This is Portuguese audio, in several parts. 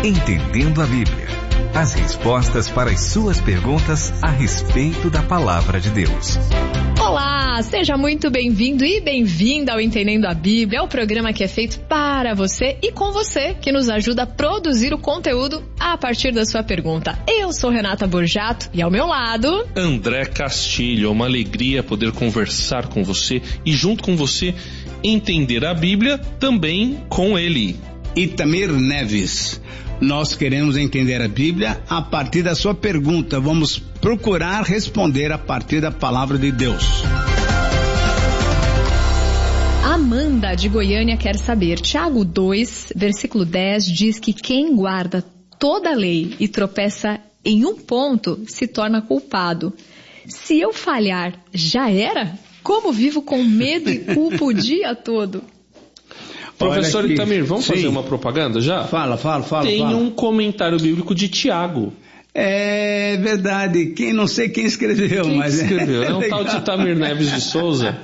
Entendendo a Bíblia. As respostas para as suas perguntas a respeito da Palavra de Deus. Olá, seja muito bem-vindo e bem-vinda ao Entendendo a Bíblia, o programa que é feito para você e com você, que nos ajuda a produzir o conteúdo a partir da sua pergunta. Eu sou Renata Borjato e ao meu lado... André Castilho. É uma alegria poder conversar com você e junto com você entender a Bíblia também com ele. Itamir Neves. Nós queremos entender a Bíblia a partir da sua pergunta. Vamos procurar responder a partir da palavra de Deus. Amanda, de Goiânia, quer saber. Tiago 2, versículo 10, diz que quem guarda toda a lei e tropeça em um ponto se torna culpado. Se eu falhar, já era? Como vivo com medo e culpa o dia todo? Professor Itamir, vamos fazer uma propaganda já? Fala. Tem um comentário bíblico de Tiago. É verdade, não sei quem escreveu, mas... escreveu? É um tal de Itamir Neves de Souza.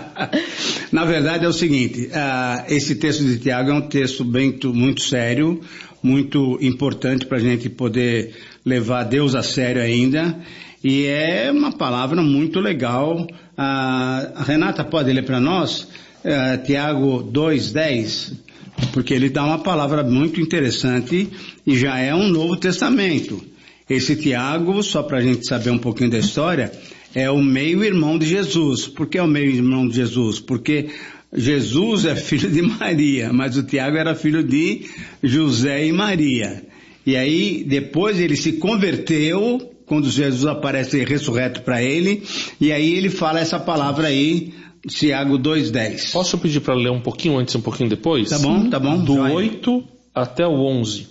Na verdade é o seguinte, esse texto de Tiago é um texto muito sério, muito importante para a gente poder levar Deus a sério ainda, e é uma palavra muito legal. A Renata pode ler para nós? Tiago 2:10, porque ele dá uma palavra muito interessante e já é um Novo Testamento. Esse Tiago, só para a gente saber um pouquinho da história, é o meio-irmão de Jesus. Por que é o meio-irmão de Jesus? Porque Jesus é filho de Maria, mas o Tiago era filho de José e Maria. E aí, depois ele se converteu, quando Jesus aparece ressurreto para ele, e aí ele fala essa palavra aí, Tiago 2:10. Posso pedir para ler um pouquinho antes e um pouquinho depois? Tá bom. Do 8 até o 11.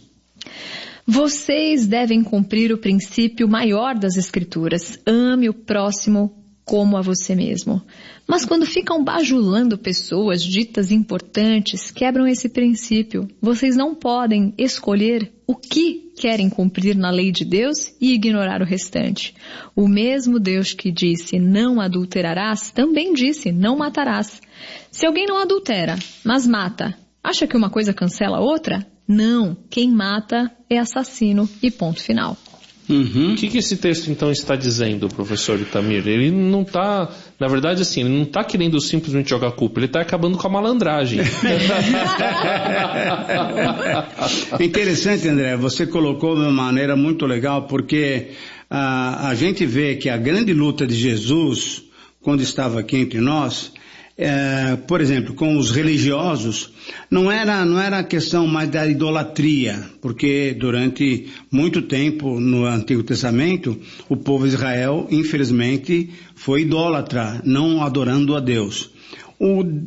Vocês devem cumprir o princípio maior das Escrituras. Ame o próximo como a você mesmo. Mas quando ficam bajulando pessoas ditas importantes, quebram esse princípio. Vocês não podem escolher o que querem cumprir na lei de Deus e ignorar o restante. O mesmo Deus que disse não adulterarás, também disse não matarás. Se alguém não adultera, mas mata, acha que uma coisa cancela a outra? Não, quem mata é assassino e ponto final. O que esse texto então está dizendo, professor Itamir? Ele não está, na verdade assim, ele não está querendo simplesmente jogar culpa, ele está acabando com a malandragem. Interessante, André, você colocou de uma maneira muito legal, porque a gente vê que a grande luta de Jesus, quando estava aqui entre nós, por exemplo, com os religiosos, não era a questão mais da idolatria, porque durante muito tempo no Antigo Testamento, o povo de Israel, infelizmente, foi idólatra, não adorando a Deus.